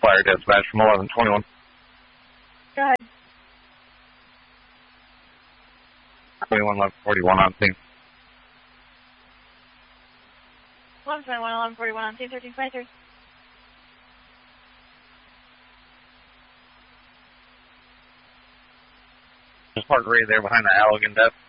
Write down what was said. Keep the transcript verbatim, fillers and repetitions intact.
fire dispatch from eleven twenty-one. Go ahead. twenty-one eleven forty-one on scene. eleven twenty-one, eleven forty-one on scene, thirteen twenty-three. Just parked right there behind the Allegan desk.